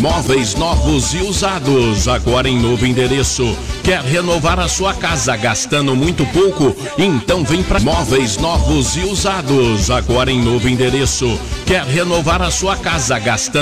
Móveis novos e usados, agora em novo endereço. Quer renovar a sua casa gastando muito pouco? Então vem para Móveis novos e usados, agora em novo endereço. Quer renovar a sua casa gastando